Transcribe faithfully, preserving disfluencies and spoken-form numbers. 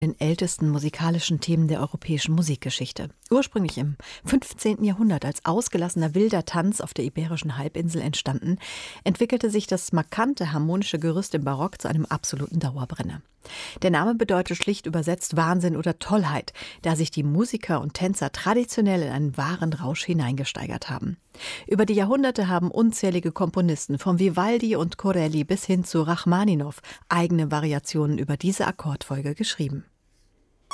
Den ältesten musikalischen Themen der europäischen Musikgeschichte. Ursprünglich im fünfzehnten Jahrhundert als ausgelassener wilder Tanz auf der Iberischen Halbinsel entstanden, entwickelte sich das markante harmonische Gerüst im Barock zu einem absoluten Dauerbrenner. Der Name bedeutet schlicht übersetzt Wahnsinn oder Tollheit, da sich die Musiker und Tänzer traditionell in einen wahren Rausch hineingesteigert haben. Über die Jahrhunderte haben unzählige Komponisten vom Vivaldi und Corelli bis hin zu Rachmaninow eigene Variationen über diese Akkordfolge geschrieben.